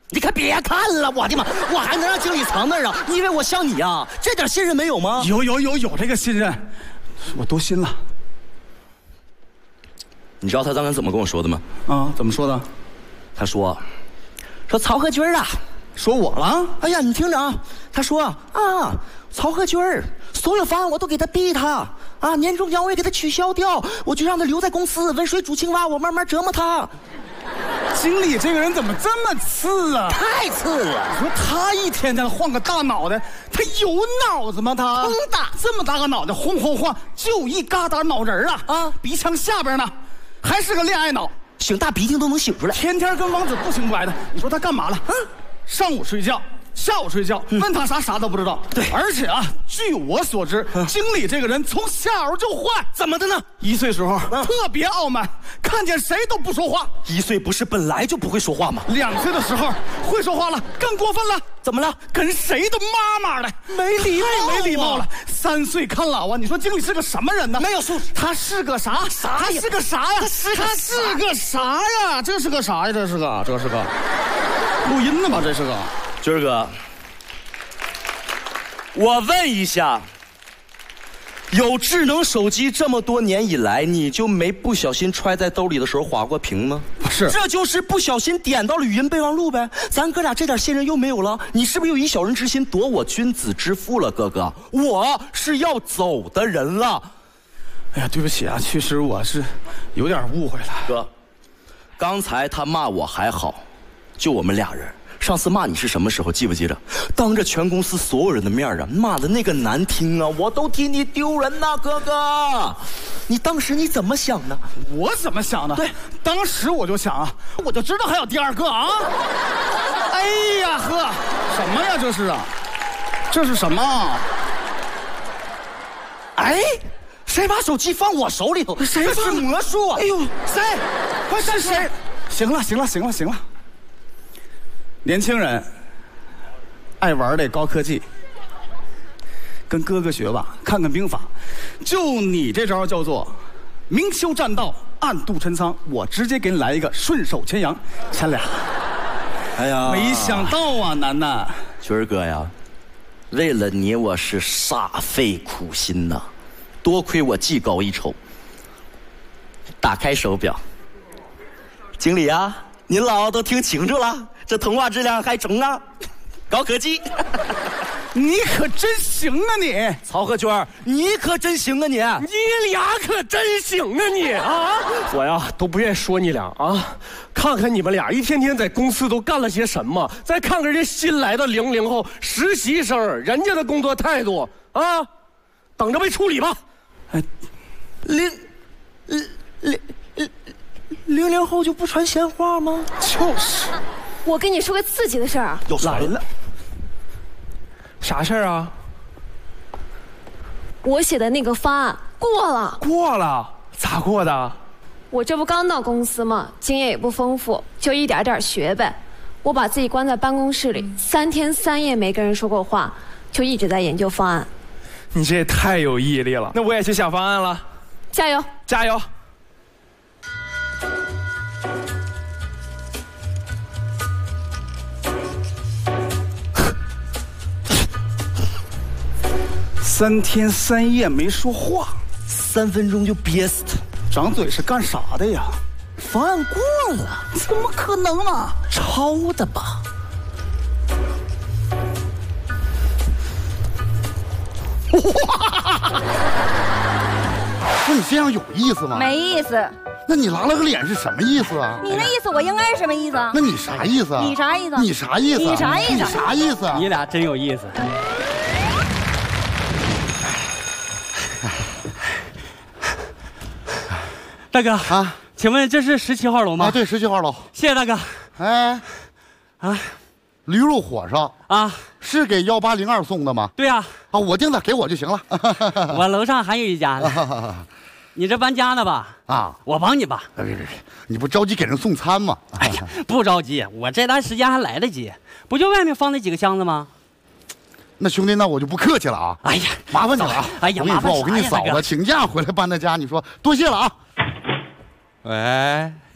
你可别看了，我的妈！我还能让经理藏那儿啊？你以为我像你啊？这点信任没有吗？ 有这个信任，我多心了。 你知道他刚才怎么跟我说的吗？ 啊，怎么说的？ 他说曹和军啊， 说我了？ 哎呀，你听着啊，他说啊，曹和军所有方案我都给他逼他啊，年终奖我也给他取消掉，我就让他留在公司温水煮青蛙，我慢慢折磨他。 经理这个人怎么这么次啊？ 太次了！ 你说他一天天换个大脑袋，他有脑子吗？他空大这么大个脑袋，晃晃晃，就一疙瘩脑仁啊！鼻腔下边呢，还是个恋爱脑， 擤大鼻涕都能擤出来， 天天跟王子不清不白的。你说他干嘛了？上午睡觉，下午睡觉，问他啥都不知道。 对， 而且啊，据我所知，经理这个人从小就坏。 怎么的呢 ？1岁时候特别傲慢，看见谁都不说话。 1岁不是本来就不会说话吗 ？2岁的时候会说话了，更过分了。 怎么了？ 跟谁的妈妈了？没礼貌了。3岁看老啊！你说经理是个什么人呢？ 没有素质。 他是个啥？他是个啥呀？他是个啥呀？这是个啥呀？这是个录音的吧？这是个。 军儿哥，我问一下，有智能手机这么多年以来，你就没不小心揣在兜里的时候划过屏吗？ 不是， 这就是不小心点到了语音备忘录呗。咱哥俩这点信任又没有了，你是不是又以小人之心夺我君子之腹了？哥哥，我是要走的人了。 哎呀，对不起啊，其实我是有点误会了。 哥，刚才他骂我还好，就我们俩人。上次骂你是什么时候？记不记着？当着全公司所有人的面啊，骂的那个难听啊，我都替你丢人呐，哥哥。你当时你怎么想的？ 我怎么想的？ 对， 当时我就想啊，我就知道还有第二个啊。哎呀呵，什么呀这是啊？这是什么？ 哎，谁把手机放我手里头？谁？这是魔术啊！哎呦，谁？快是谁？ 行了。年轻人爱玩的高科技，跟哥哥学吧，看看兵法。就你这招叫做明修栈道，暗度陈仓，我直接给你来一个顺手牵羊，牵俩。 哎呀， 没想到啊，楠楠， 军儿哥呀，为了你我是煞费苦心呐，多亏我技高一筹。打开手表，经理啊，您老都听清楚了。这通话质量还中啊，高科技！ 你可真行啊你， 曹和娟，你可真行啊你， 你俩可真行啊你啊！我呀都不愿说你俩啊，看看你们俩一天天在公司都干了些什么，再看看这新来的00后实习生，人家的工作态度啊，等着被处理吧。 00后就不传闲话吗？ 就是。 我跟你说个刺激的事儿啊！ 又来了， 啥事儿啊？ 我写的那个方案过了， 咋过的？ 我这不刚到公司吗？经验也不丰富，就一点点学呗。我把自己关在办公室里，3天3夜没跟人说过话，就一直在研究方案。 你这也太有毅力了！那我也去想方案了。 加油！ 加油 ！3天3夜没说话 ，3分钟就憋死他。 长嘴是干啥的呀？ 方案过了， 怎么可能嘛？ 抄的吧？ 说你这样有意思吗？ 没意思。 那你拉了个脸是什么意思啊？ 你那意思我应该是什么意思啊？ 那你啥意思啊？ 你啥意思？ 你啥意思？ 你啥意思？ 你啥意思？ 你俩真有意思。大哥啊，请问这是17号楼吗？ 啊，对，17号楼。 谢谢大哥。 哎，啊，驴肉火烧啊，是给1802送的吗？ 对呀。 啊，我订的，给我就行了。 我楼上还有一家呢。你这搬家呢吧？啊，我帮你吧。 别，你不着急给人送餐吗？ 哎呀，不着急，我这段时间还来得及，不就外面放那几个箱子吗？ 那兄弟，那我就不客气了啊！ 哎呀， 麻烦你了啊！ 哎呀， 我跟你说，我跟你嫂子请假回来搬的家，你说多谢了啊！ 喂。